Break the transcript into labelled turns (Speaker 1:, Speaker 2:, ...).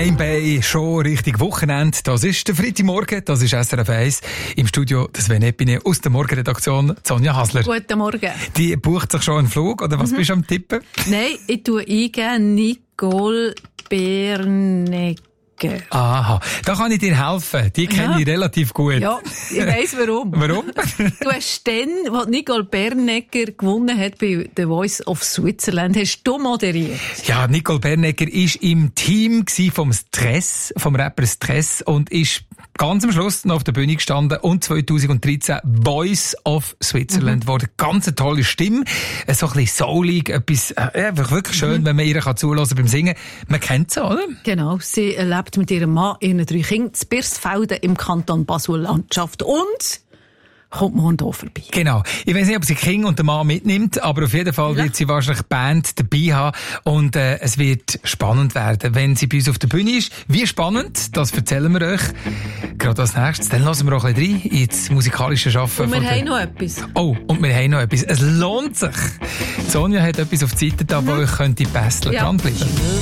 Speaker 1: Game Bay, schon richtig Wochenende. Das ist der Freitagmorgen, das ist SRF 1. Im Studio das Sven Epine aus der Morgenredaktion, Sonja Hasler.
Speaker 2: Guten Morgen.
Speaker 1: Die bucht sich schon einen Flug, oder was bist du am Tippen?
Speaker 2: Nein, ich tue eingeben Nicole Bernegger.
Speaker 1: Aha, da kann ich dir helfen. Die kenne ich relativ gut.
Speaker 2: Ja, ich weiss warum.
Speaker 1: Warum?
Speaker 2: Du hast dann, als Nicole Bernegger gewonnen hat bei The Voice of Switzerland, hast du moderiert.
Speaker 1: Ja, Nicole Bernegger war im Team vom Rapper Stress und ist ganz am Schluss noch auf der Bühne gestanden und 2013 Voice of Switzerland wurde. Ganz eine tolle Stimme, so ein bisschen soulig, etwas einfach wirklich schön, wenn man ihr zuhören beim Singen. Man kennt sie, oder?
Speaker 2: Genau, sie lebt mit ihrem Mann, ihren 3 Kindern, in Birsfelden im Kanton Basel-Landschaft und kommt morgen hier vorbei.
Speaker 1: Genau. Ich weiss nicht, ob sie King und den Mann mitnimmt, aber auf jeden Fall wird sie wahrscheinlich die Band dabei haben und es wird spannend werden, wenn sie bei uns auf der Bühne ist. Wie spannend, das erzählen wir euch gerade als nächstes. Dann lassen wir auch ein bisschen rein ins musikalische Schaffen.
Speaker 2: Und wir haben noch etwas.
Speaker 1: Oh, und wir haben noch etwas. Es lohnt sich. Sonja hat etwas auf die Seite da, wo euch könnte basteln.
Speaker 2: Ja.
Speaker 1: Dranbleiben.